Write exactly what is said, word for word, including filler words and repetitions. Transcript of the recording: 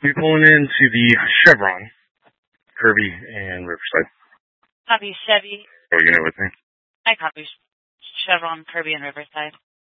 We pulling into the Chevron, Kirby, and Riverside. Copy Chevy. Oh, you know with me? I copy Chevron, Kirby, and Riverside.